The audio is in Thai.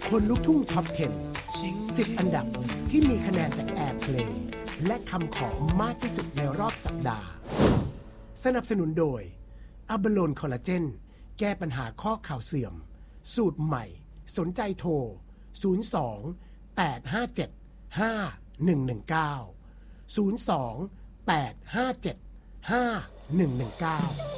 คนลุกทุ่งท็อป 10 10 อันดับที่มีคะแนนจากแอร์เพลย์และคำขอมากที่สุดในรอบสัปดาห์สนับสนุนโดยอะบาโลนคอลลาเจนแก้ปัญหาข้อเข่าเสื่อมสูตรใหม่สนใจโทร02 857 5119 02 857 5119